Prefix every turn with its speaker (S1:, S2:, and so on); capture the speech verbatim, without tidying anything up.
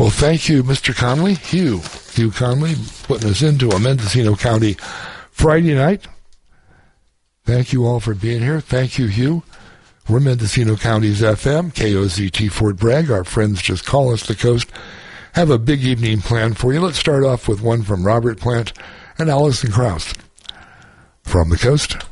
S1: Well, thank you, Mister Conley, Hugh, Hugh Conley, putting us into a Mendocino County Friday night. Thank you all for being here. Thank you, Hugh. We're Mendocino County's F M, K O Z T Fort Bragg. Our friends just call us the coast. Have a big evening planned for you. Let's start off with one from Robert Plant and Alison Krauss. From the coast.